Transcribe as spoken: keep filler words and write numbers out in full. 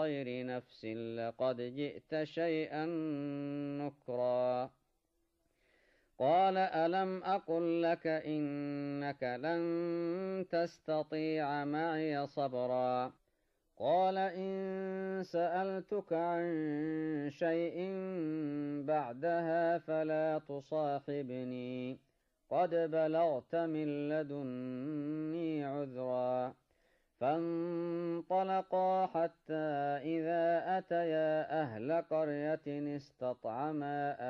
بغير نفس لقد جئت شيئا نكرا. قال ألم أقل لك إنك لن تستطيع معي صبرا. قال إن سألتك عن شيء بعدها فلا تصاحبني قد بلغت من لدني عذرا. فانطلقا حتى إذا أتيا أهل قرية استطعما